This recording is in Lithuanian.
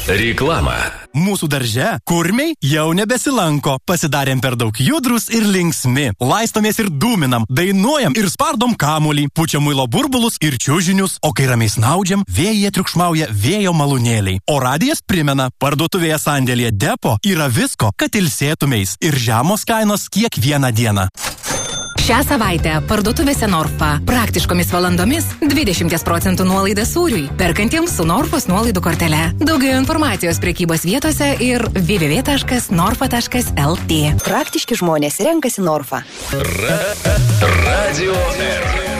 Reklama. Mūsų darže kurmiai jau nebesilanko. Pasidarėm per daug judrus ir linksmi. Laistomės ir dūminam, dainuojam ir spardom kamuolį, pučiam muilo burbulus ir čiužinius, o kai ramiai snaudžiam, vėjyje triukšmauja vėjo malūnėliai. O radijas primena, parduotuvėje sandėlyje Depo yra visko, kad ilsėtumeis ir žemos kainos kiekvieną dieną. Šią savaitę parduotuvėse Norfa praktiškomis valandomis 20% nuolaida sūriui, perkantiems su Norfos nuolaidų kortele. Daugiau informacijos prekybos vietose ir www.norfa.lt. Praktiški žmonės renkasi Norfa. Radio R.